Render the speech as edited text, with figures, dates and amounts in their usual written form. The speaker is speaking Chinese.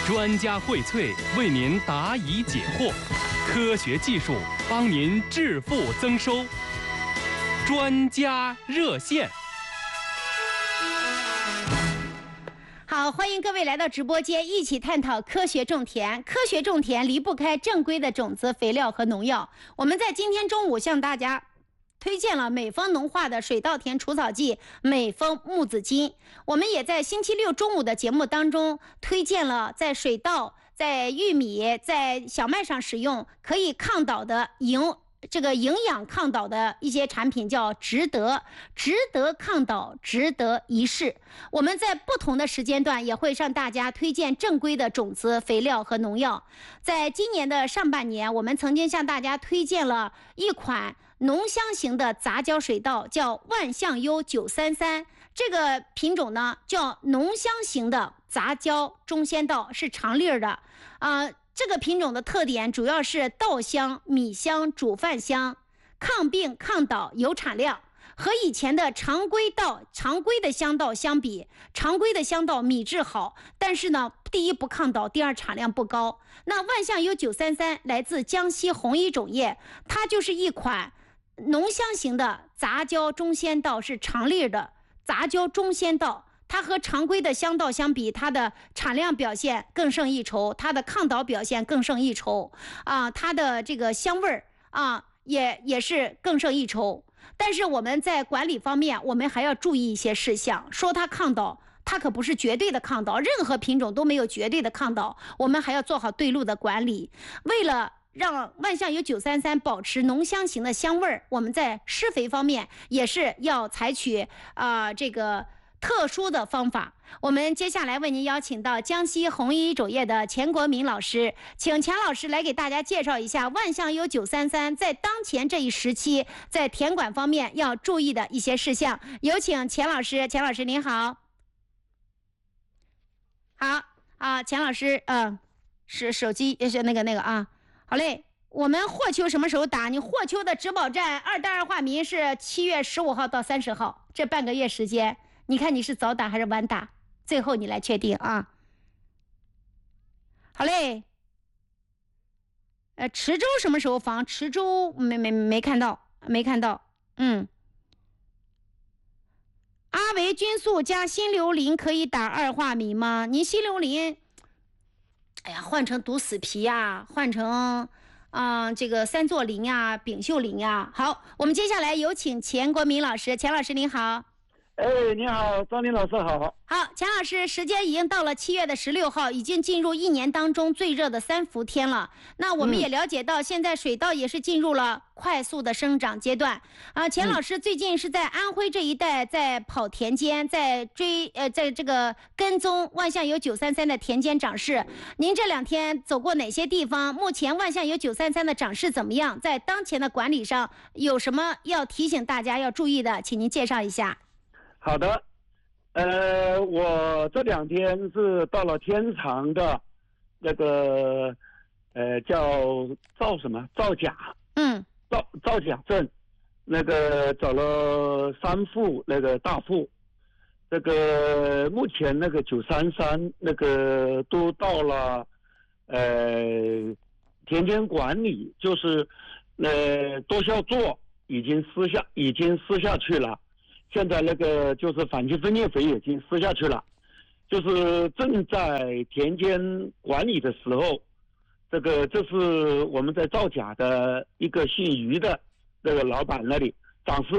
专家荟萃，为您答疑解惑，科学技术帮您致富增收。专家热线。 好，欢迎各位来到直播间，一起探讨科学种田。科学种田离不开正规的种子、肥料和农药。我们在今天中午向大家推荐了美丰农化的水稻田除草剂美丰木子金。我们也在星期六中午的节目当中推荐了在水稻、在玉米、在小麦上使用可以抗倒的营养抗倒的一些产品，叫值得抗倒，值得一试。我们在不同的时间段也会向大家推荐正规的种子、肥料和农药。在今年的上半年，我们曾经向大家推荐了一款浓香型的杂交水稻，叫万象优933。这个品种呢叫浓香型的杂交中鲜稻，是长粒儿的这个品种的特点主要是稻香、米香、煮饭香，抗病抗倒，有产量。和以前的常规的香稻相比，常规的香稻米质好，但是呢，第一不抗倒，第二产量不高。那万象优933来自江西红一种业，它就是一款浓香型的杂交中鲜稻，是长粒的杂交中鲜稻。它和常规的香稻相比，它的产量表现更胜一筹，它的抗倒表现更胜一筹它的这个香味儿也是更胜一筹。但是我们在管理方面，我们还要注意一些事项。说它抗倒，它可不是绝对的抗倒，任何品种都没有绝对的抗倒，我们还要做好对路的管理。为了让万象优933保持浓香型的香味儿，我们在施肥方面也是要采取这个特殊的方法。我们接下来为您邀请到江西红一种业的钱国民老师，请钱老师来给大家介绍一下万象优933在当前这一时期在田管方面要注意的一些事项。有请钱老师。钱老师您好。好钱老师是手机是那个好嘞。我们货秋什么时候打？你货秋的植保站2代2化醚是7月15号到30号，这半个月时间，你看你是早打还是晚打？最后你来确定啊。好嘞。池州什么时候防？池州没看到。阿维菌素加新硫磷可以打2化醚吗？您新硫磷，换成毒死皮换成这个三唑磷丙溴磷好，我们接下来有请钱国民老师。钱老师您好。 你好，张林老师好。 好，钱老师，时间已经到了7月16号，已经进入一年当中最热的3伏天了。那我们也了解到，现在水稻也是进入了快速的生长阶段钱老师最近是在安徽这一带在跑田间，在这个跟踪万象优933的田间长势。您这2天走过哪些地方？目前万象优933的长势怎么样？在当前的管理上有什么要提醒大家要注意的？请您介绍一下。 好的，我这2天是到了天长的那个叫赵甲，赵甲镇，那个走了3户那个大户，这个目前那个933那个都到了田间管理，就是多效做已经施下去了。现在那个就是反季分裂肥已经施下去了，就是正在田间管理的时候，这是我们在造假的一个姓于的那个老板那里长势